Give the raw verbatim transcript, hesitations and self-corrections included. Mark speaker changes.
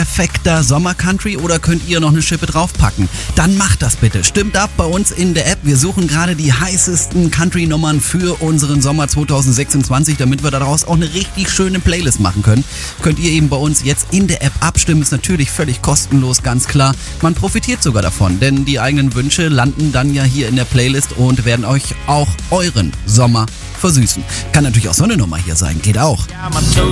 Speaker 1: perfekter Sommer-Country oder könnt ihr noch eine Schippe draufpacken? Dann macht das bitte. Stimmt ab bei uns in der App. Wir suchen gerade die heißesten Country-Nummern für unseren Sommer zwanzig sechsundzwanzig, damit wir daraus auch eine richtig schöne Playlist machen können. Könnt ihr eben bei uns jetzt in der App abstimmen. Ist natürlich völlig kostenlos, ganz klar. Man profitiert sogar davon, denn die eigenen Wünsche landen dann ja hier in der Playlist und werden euch auch euren Sommer versüßen. Kann natürlich auch so eine Nummer hier sein, geht auch.
Speaker 2: Got my toes